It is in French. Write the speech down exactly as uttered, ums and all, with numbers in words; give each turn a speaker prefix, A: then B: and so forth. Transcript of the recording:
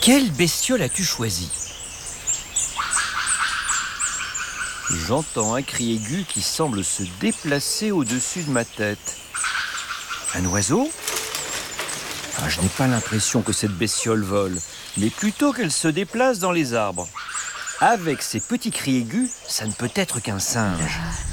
A: Quelle bestiole as-tu choisi? J'entends un cri aigu qui semble se déplacer au-dessus de ma tête. Un oiseau? Ah, je n'ai pas l'impression que cette bestiole vole, mais plutôt qu'elle se déplace dans les arbres. Avec ses petits cris aigus, ça ne peut être qu'un singe.